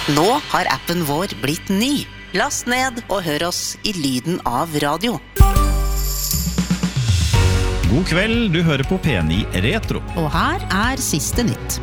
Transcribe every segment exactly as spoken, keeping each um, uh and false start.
Nå har appen vår blitt ny. Last ned og hør oss i lyden av radio. God kveld, du hører på P ni Retro. Og her er siste nytt.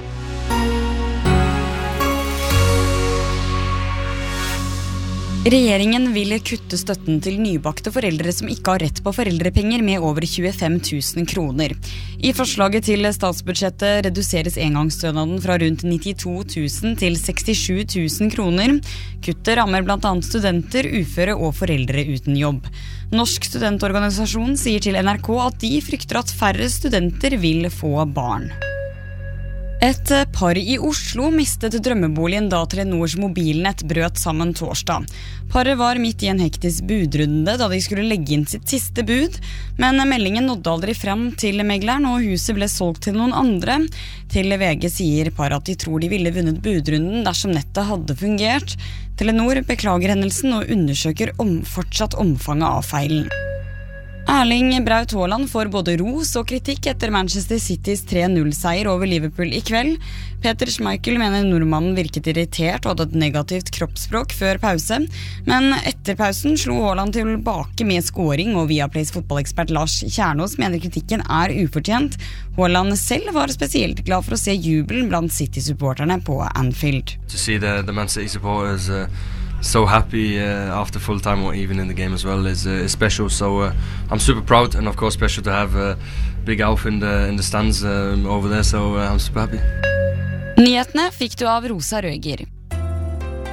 Regjeringen vil kutte støtten til nybakte foreldre som ikke har rett på foreldrepenger med over tjuefem tusen kroner. I forslaget til statsbudsjettet reduseres engangsstønaden fra rundt nittito tusen til sekstisju tusen kroner. Kuttet rammer blant annet studenter, uføre og foreldre uten jobb. Norsk studentorganisasjon sier til N R K at de frykter at færre studenter vil få barn. Et par i Oslo mistet drømmeboligen da Telenors mobilnett brøt sammen torsdag. Paret var midt i en hektisk budrunde da de skulle legge inn sitt siste bud, men meldingen nådde aldri frem til megleren, og huset ble solgt til noen andre. Til V G sier paret at de tror de ville vunnet budrunden dersom nettet hadde fungert. Telenor beklager hendelsen og undersøker om fortsatt omfanget av feilen. Erling Braut Haaland får både ros og kritikk etter Manchester Citys tre null-seier over Liverpool i kveld. Peter Schmeichel mener nordmannen virket irritert og hadde et negativt kroppsspråk før pause, men etter pausen slo Haaland tilbake med scoring, og Viaplays fotballekspert Lars Kjernås mener kritikken er ufortjent. Haaland selv var spesielt glad for å se jubelen blant City-supporterne på Anfield. To see the, the Man City supporters uh... so happy uh, after full time or even in the game as well is, uh, is special, so uh, I'm super proud, and of course special to have uh, Big Alf in the, in the stands uh, over there, so uh, I'm super happy. Nyhetene fikk du av Rosa Røger.